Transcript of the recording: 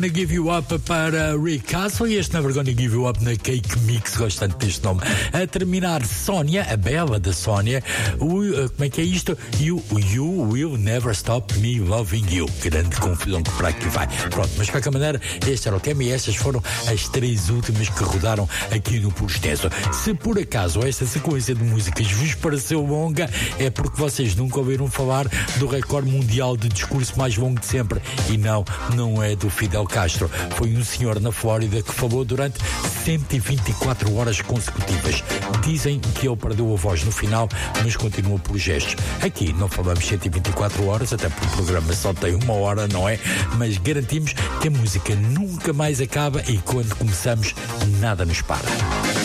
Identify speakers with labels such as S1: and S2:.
S1: Give You Up para Rick Castle e este Never Gonna Give You Up na Cake Mix, gostando deste nome. A terminar, Sónia, a bela da Sónia, como é que é isto? You Will Never Stop Me Loving You. Grande confusão que para aqui vai. Pronto, mas de qualquer maneira, este era o tema e estas foram as 3 últimas que rodaram aqui no Puro Extenso. Se por acaso esta sequência de músicas vos pareceu longa, é porque vocês nunca ouviram falar do recorde mundial de discurso mais longo de sempre. E não é do Fidel Castro. Foi um senhor na Flórida que falou durante 124 horas consecutivas. Dizem que ele perdeu a voz no final, mas continua por gestos. Aqui não falamos 124 horas, até porque o programa só tem 1 hora, não é? Mas garantimos que a música nunca mais acaba e quando começamos, nada nos para.